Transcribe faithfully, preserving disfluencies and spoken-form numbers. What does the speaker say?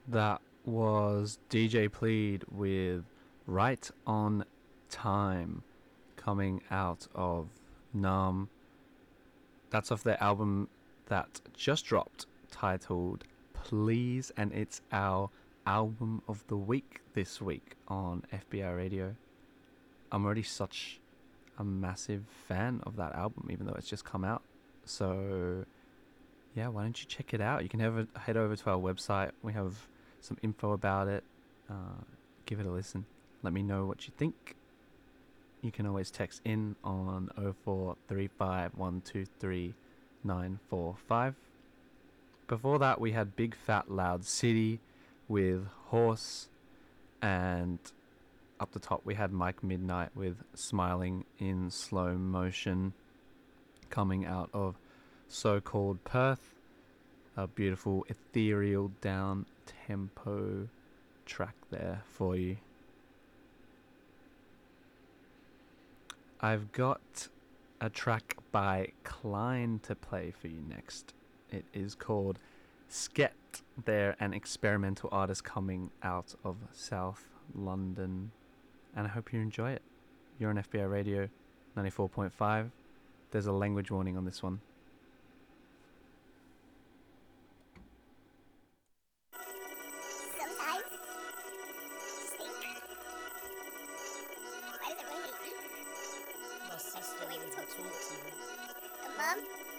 That was D J Plead with Right on Time, coming out of Numb. That's off their album that just dropped, titled Please, and it's our album of the week this week on F B I Radio. I'm already such a massive fan of that album, even though it's just come out. So yeah, why don't you check it out? You can have a, head over to our website. We have some info about it. Uh, give it a listen. Let me know what you think. You can always text in on oh four three five one two three nine four five. Before that, we had Big Fat Loud City with Horse, and up the top we had Mike Midnight with Smiling in Slow Motion, coming out of So-Called Perth. A beautiful ethereal down tempo track there for you. I've got a track by Klein to play for you next. It is called Sket. They're an experimental artist coming out of South London, and I hope you enjoy it. You're on F B I Radio ninety-four point five. There's a language warning on this one. Mom?